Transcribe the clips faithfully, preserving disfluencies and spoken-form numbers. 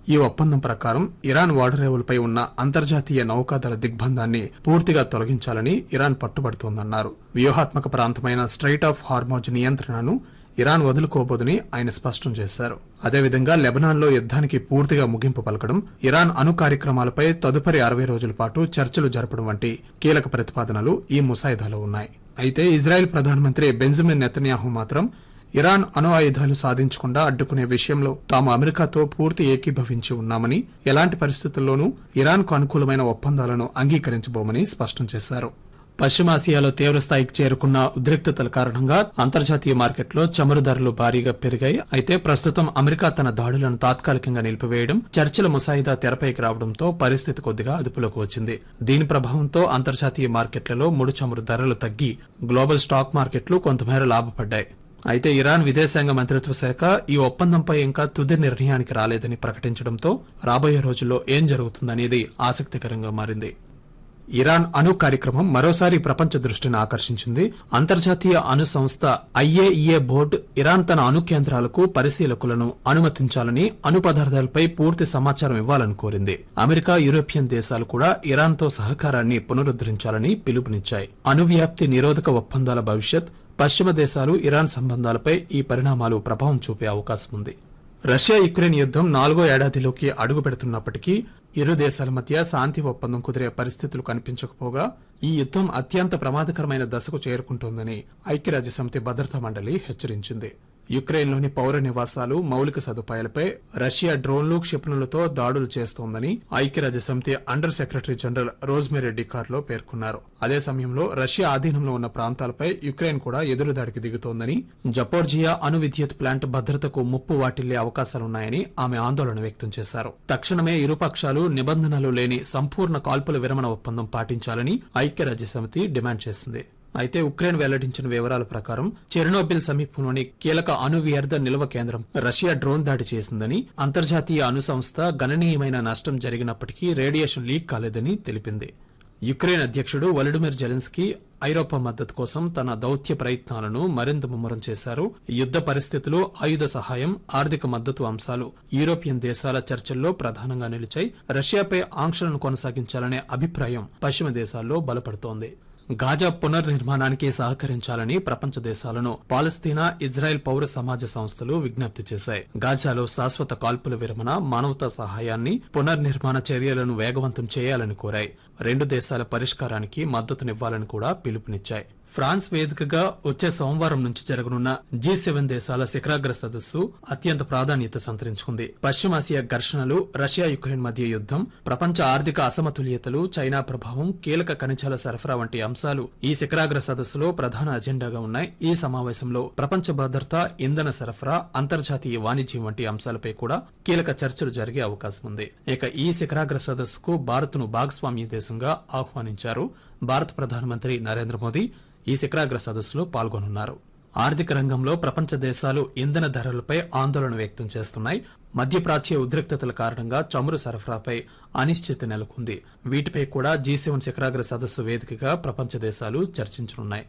ఈ ఒప్పందం ప్రకారం ఇరాన్ ఓడరేవులపై ఉన్న అంతర్జాతీయ నౌకాదళ దిగ్బంధాన్ని పూర్తిగా తొలగించాలని ఇరాన్ పట్టుబడుతోందన్నారు. వ్యూహాత్మక ప్రాంతమైన స్ట్రైట్ ఆఫ్ హార్మోజ్ నియంత్రణను ఇరాన్ వదులుకోబోదని ఆయన స్పష్టం చేశారు. అదేవిధంగా లెబనాన్లో యుద్దానికి పూర్తిగా ముగింపు పలకడం, ఇరాన్ అణు కార్యక్రమాలపై తదుపరి అరవై రోజుల పాటు చర్చలు జరపడం వంటి కీలక ప్రతిపాదనలు ఈ ముసాయిదాలో ఉన్నాయి. అయితే ఇజ్రాయెల్ ప్రధానమంత్రి బెంజమిన్ నెతన్యాహు మాత్రం ఇరాన్ అణు ఆయుధాలు సాధించకుండా అడ్డుకునే విషయంలో తాము అమెరికాతో పూర్తి ఏకీభవించి ఉన్నామని, ఎలాంటి పరిస్థితుల్లోనూ ఇరాన్కు అనుకూలమైన ఒప్పందాలను అంగీకరించబోమని స్పష్టం చేశారు. పశ్చిమాసియాలో తీవ్రస్థాయికి చేరుకున్న ఉద్రిక్తతల కారణంగా అంతర్జాతీయ మార్కెట్లో చమురు ధరలు భారీగా పెరిగాయి. అయితే ప్రస్తుతం అమెరికా తన దాడులను తాత్కాలికంగా నిలిపివేయడం, చర్చల ముసాయిదా తెరపైకి రావడంతో పరిస్థితి కొద్దిగా అదుపులోకి వచ్చింది. దీని ప్రభావంతో అంతర్జాతీయ మార్కెట్లలో ముడి చమురు ధరలు తగ్గి గ్లోబల్ స్టాక్ మార్కెట్లు కొంతమేర లాభపడ్డాయి. అయితే ఇరాన్ విదేశాంగ మంత్రిత్వ శాఖ ఈ ఒప్పందంపై ఇంకా తుది నిర్ణయానికి రాలేదని ప్రకటించడంతో రాబోయే రోజుల్లో ఏం జరుగుతుందనేది ఆసక్తికరంగా మారింది. ఇరాన్ అణు కార్యక్రమం మరోసారి ప్రపంచ దృష్టిని ఆకర్షించింది. అంతర్జాతీయ అణు సంస్థ ఐఏఈఏ బోర్డు ఇరాన్ తన అణు కేంద్రాలకు పరిశీలకులను అనుమతించాలని, అణు పదార్థాలపై పూర్తి సమాచారం ఇవ్వాలని కోరింది. అమెరికా, యూరోపియన్ దేశాలు కూడా ఇరాన్తో సహకారాన్ని పునరుద్దరించాలని పిలుపునిచ్చాయి. అణు వ్యాప్తి నిరోధక ఒప్పందాల భవిష్యత్, పశ్చిమ దేశాలు ఇరాన్ సంబంధాలపై ఈ పరిణామాలు ప్రభావం చూపే అవకాశం ఉంది. రష్యా యుక్రెయిన్ యుద్దం నాలుగో ఏడాదిలోకి అడుగు పెడుతున్నప్పటికీ ఇరు దేశాల మధ్య శాంతి ఒప్పందం కుదిరే పరిస్థితులు కనిపించకపోగా ఈ యుద్దం అత్యంత ప్రమాదకరమైన దశకు చేరుకుంటోందని ఐక్యరాజ్యసమితి భద్రతా మండలి హెచ్చరించింది. యుక్రెయిన్లోని పౌర నివాసాలు, మౌలిక సదుపాయాలపై రష్యా డ్రోన్లు, క్షిపణులతో దాడులు చేస్తోందని ఐక్యరాజ్యసమితి అండర్ సెక్రటరీ జనరల్ రోజ్మెరీ డికార్లో పేర్కొన్నారు. అదే సమయంలో రష్యా ఆధీనంలో ఉన్న ప్రాంతాలపై యుక్రెయిన్ కూడా ఎదురుదాడికి దిగుతోందని, జపోర్జియా అణు విద్యుత్ ప్లాంట్ భద్రతకు ముప్పు వాటిల్లే అవకాశాలున్నాయని ఆమె ఆందోళన వ్యక్తం చేశారు. తక్షణమే ఇరుపక్షాలు నిబంధనలు లేని సంపూర్ణ కాల్పుల విరమణ ఒప్పందం పాటించాలని ఐక్యరాజ్యసమితి డిమాండ్ చేసింది. అయితే ఉక్రెయిన్ వెల్లడించిన వివరాల ప్రకారం చెర్నోబిల్ సమీపంలోని కీలక అణు వ్యర్థ నిల్వ కేంద్రం రష్యా డ్రోన్ దాడి చేసిందని, అంతర్జాతీయ అణు సంస్థ గణనీయమైన నష్టం జరిగినప్పటికీ రేడియేషన్ లీక్ కాలేదని తెలిపింది. యుక్రెయిన్ అధ్యక్షుడు వొలోడిమిర్ జెలెన్స్కీ ఐరోపా మద్దతు కోసం తన దౌత్య ప్రయత్నాలను మరింత ముమ్మరం చేశారు. యుద్ద పరిస్థితులు, ఆయుధ సహాయం, ఆర్థిక మద్దతు అంశాలు యూరోపియన్ దేశాల చర్చల్లో ప్రధానంగా నిలిచాయి. రష్యాపై ఆంక్షలను కొనసాగించాలనే అభిప్రాయం పశ్చిమ దేశాల్లో బలపడుతోంది. గాజా పునర్నిర్మాణానికి సహకరించాలని ప్రపంచ దేశాలను పాలస్తీనా, ఇజ్రాయెల్ పౌర సమాజ సంస్థలు విజ్ఞప్తి చేశాయి. గాజాలో శాశ్వత కాల్పుల విరమణ, మానవతా సహాయాన్ని, పునర్నిర్మాణ చర్యలను వేగవంతం చేయాలని కోరాయి. రెండు దేశాల పరిష్కారానికి మద్దతునివ్వాలని కూడా పిలుపునిచ్చాయి. ఫ్రాన్స్ వేదికగా వచ్చే సోమవారం నుంచి జరగనున్న జీ సెవెన్ దేశాల శిఖరాగ్ర సదస్సు అత్యంత ప్రాధాన్యత సంతరించుకుంది. పశ్చిమాసియా ఘర్షణలు, రష్యా యుక్రెయిన్ మధ్య యుద్దం, ప్రపంచ ఆర్థిక అసమతుల్యతలు, చైనా ప్రభావం, కీలక ఖనిజాల సరఫరా వంటి అంశాలు ఈ శిఖరాగ్ర సదస్సులో ప్రధాన అజెండాగా ఉన్నాయి. ఈ సమావేశంలో ప్రపంచ భద్రత, ఇంధన సరఫరా, అంతర్జాతీయ వాణిజ్యం వంటి అంశాలపై కూడా కీలక చర్చలు జరిగే అవకాశం ఉంది. ఇక ఈ శిఖరాగ్ర సదస్సుకు భారత్ను భాగస్వామ్య దేశంగా ఆహ్వానించారు. భారత ప్రధానమంత్రి నరేంద్ర మోదీ ఈ శిఖరాగ్ర సదస్సులో పాల్గొనున్నారు. ఆర్థిక రంగంలో ప్రపంచ దేశాలు ఇంధన ధరలపై ఆందోళన వ్యక్తం చేస్తున్నాయి. మధ్యప్రాచ్య ఉద్రిక్తతల కారణంగా చమురు సరఫరాపై అనిశ్చితి నెలకొంది. వీటిపై కూడా జీ సెవెన్ శిఖరాగ్ర సదస్సు వేదికగా ప్రపంచ దేశాలు చర్చించనున్నాయి.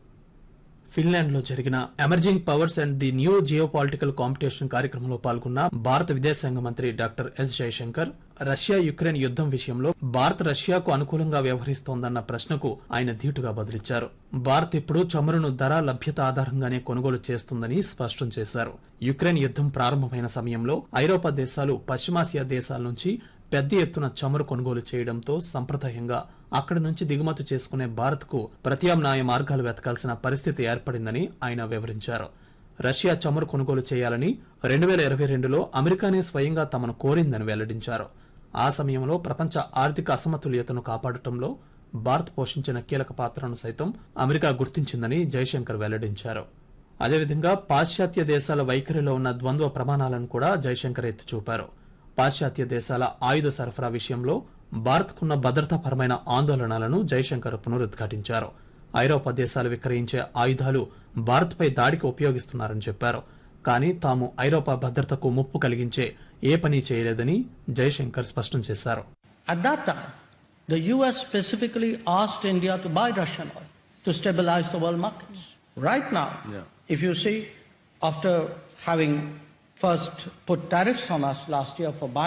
ఫిన్లాండ్ లో జరిగిన emerging powers and the new geo political competition కార్యక్రమంలో పాల్గొన్న భారత విదేశాంగ మంత్రి doctor yes Jayashankar Russia Ukraine యుద్దం విషయంలో భారత్ రష్యాకు అనుకూలంగా వ్యవహరిస్తోందన్న ప్రశ్నకు ఆయన ధీటుగా బదులిచ్చారు. భారత్ ఇప్పుడు చమురును ధర, లభ్యత ఆధారంగానే కొనుగోలు చేస్తుందని స్పష్టం చేశారు. యుక్రెయిన్ యుద్దం ప్రారంభమైన సమయంలో ఐరోపా దేశాలు పశ్చిమాసియా దేశాల నుంచి పెద్ద ఎత్తున చమురు కొనుగోలు చేయడంతో సంప్రదాయంగా అక్కడి నుంచి దిగుమతి చేసుకునే భారత్ కు ప్రత్యామ్నాయ మార్గాలు వెతకాల్సిన పరిస్థితి ఏర్పడిందని ఆయన వివరించారు. రష్యా చమురు కొనుగోలు చేయాలని రెండు వేల ఇరవై రెండులో అమెరికానే స్వయంగా తమను కోరిందని వెల్లడించారు. ఆ సమయంలో ప్రపంచ ఆర్థిక అసమతుల్యతను కాపాడటంలో భారత్ పోషించిన కీలక పాత్రను సైతం అమెరికా గుర్తించిందని జయశంకర్ వెల్లడించారు. అదేవిధంగా పాశ్చాత్య దేశాల వైఖరిలో ఉన్న ద్వంద్వ ప్రమాణాలను కూడా జయశంకర్ ఎత్తిచూపారు. పాశ్చాత్య దేశాల ఆయుధ సరఫరా విషయంలో భారత్కున్న భద్రతాపరమైన ఆందోళనలను జయశంకర్ పునరుద్ఘాటించారు. ఐరోపా దేశాలు విక్రయించే ఆయుధాలు భారత్పై దాడికి ఉపయోగిస్తున్నారని చెప్పారు. కానీ తాము ఐరోపా భద్రతకు ముప్పు కలిగించే ఏ పని చేయలేదని జయశంకర్ స్పష్టం చేశారు. At that time, the U S specifically asked India to buy Russian oil to stabilize the world markets. Right now, yeah. if you see, after having first put tariffs on us last year for buying